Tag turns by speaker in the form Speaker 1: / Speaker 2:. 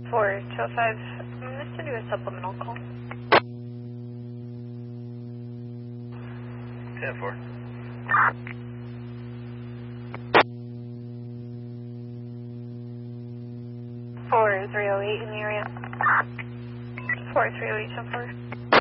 Speaker 1: 4205, I'm to do a supplemental call.
Speaker 2: 10-4.
Speaker 1: 4308 in the area. 4308 so far.